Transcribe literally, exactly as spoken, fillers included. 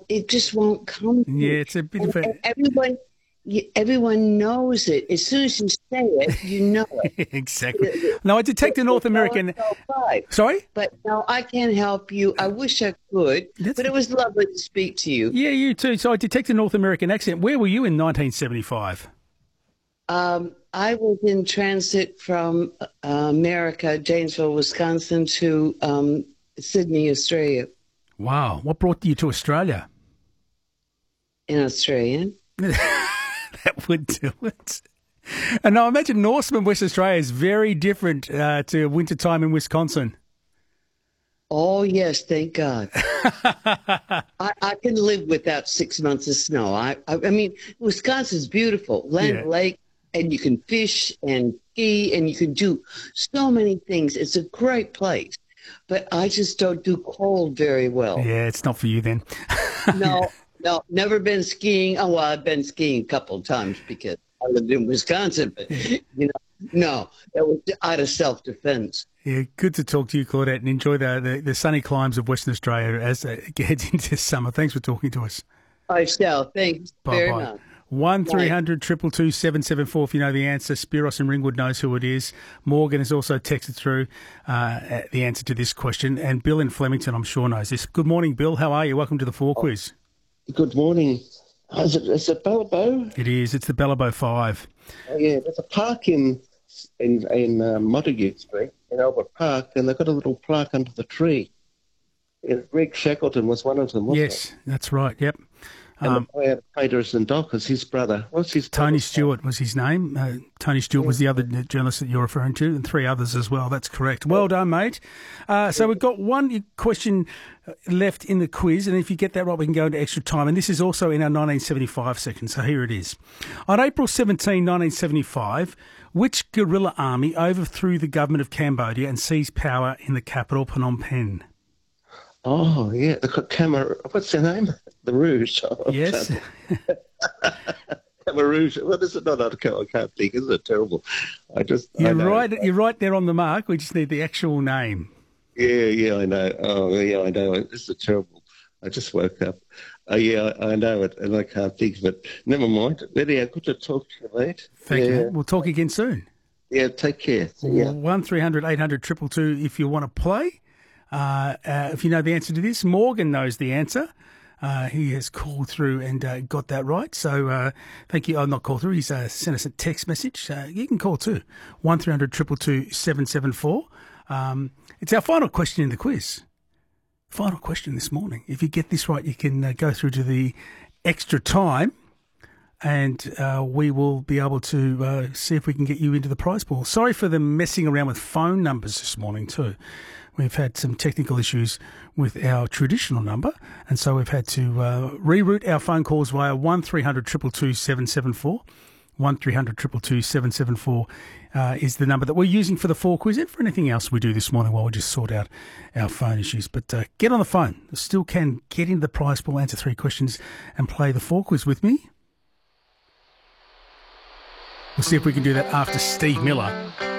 it just won't come to Yeah, me. it's a bit And, of a... and everyone, you- everyone knows it. As soon as you say it, you know it. Exactly. No, I detect a North American... Sorry? But no, I can't help you. I wish I could, That's but it was lovely to speak to you. Yeah, you too. So I detect a North American accent. Where were you in nineteen seventy-five? Um, I was in transit from uh, America, Janesville, Wisconsin, to um, Sydney, Australia. Wow. What brought you to Australia? In Australian. That would do it. And now imagine Norseman, West Australia is very different uh, to wintertime in Wisconsin. Oh, yes, thank God. I, I can live without six months of snow. I, I, I mean, Wisconsin's beautiful. Land Yeah. Lake, and you can fish and ski, and you can do so many things. It's a great place. But I just don't do cold very well. Yeah, it's not for you then. No, no, never been skiing. Oh, well, I've been skiing a couple of times because I lived in Wisconsin, but, you know, no, that was out of self-defense. Yeah, good to talk to you, Claudette, and enjoy the, the, the sunny climes of Western Australia as it gets into summer. Thanks for talking to us. I shall. Thanks very Bye-bye. much. one three hundred two two two seven seven four if you know the answer. Spiros and Ringwood knows who it is. Morgan has also texted through uh, the answer to this question. And Bill in Flemington, I'm sure, knows this. Good morning, Bill. How are you? Welcome to the Four Quiz. Good morning. Is it, is it Bellabo? It is. It's the Bellabo Five. Oh, yeah, there's a park in in, in uh, Montague Street, in Albert Park, and they've got a little plaque under the tree. Yeah, Greg Shackleton was one of them, wasn't Yes, it? that's right. Yep. And Um, the player Painters and Dockers, his brother. What's his Tony brother's Stewart was his name. Uh, Tony Stewart was the other journalist that you're referring to, and three others as well. That's correct. Well done, mate. Uh, so we've got one question left in the quiz, and if you get that right, we can go into extra time. And this is also in our nineteen seventy-five section, so here it is. On April seventeenth, nineteen seventy-five, which guerrilla army overthrew the government of Cambodia and seized power in the capital, Phnom Penh? Oh, yeah, the Camera, what's their name? The Rouge. Oh, Yes. Khmer Rouge. What is it? No, no, I can't, I can't think. Isn't it terrible? I just. I You're know. right. You're right there on the mark. We just need the actual name. Yeah, yeah, I know. Oh, yeah, I know. This is terrible. I just woke up. Oh, yeah, I, I know it, and I can't think of it. Never mind. Lydia, good to talk to you, mate. Thank yeah. you. Mate. We'll talk again soon. Yeah, take care. See ya. One three hundred eight hundred two two two if you want to play. Uh, uh, if you know the answer to this, Morgan knows the answer. Uh, he has called through and uh, got that right. So uh, thank you. Oh, not called through. He's uh, sent us a text message. Uh, you can call too. one three hundred two two two seven seven four. Um, it's our final question in the quiz. Final question this morning. If you get this right, you can uh, go through to the extra time, and uh, we will be able to uh, see if we can get you into the prize pool. Sorry for the messing around with phone numbers this morning too. We've had some technical issues with our traditional number, and so we've had to uh, reroute our phone calls via one three hundred two two two seven seven four. one three hundred two two two seven seven four uh, is the number that we're using for the Four Quiz and for anything else we do this morning while we just sort out our phone issues. But uh, get on the phone. Still can get into the prize pool, answer three questions, and play the Four Quiz with me. We'll see if we can do that after Steve Miller.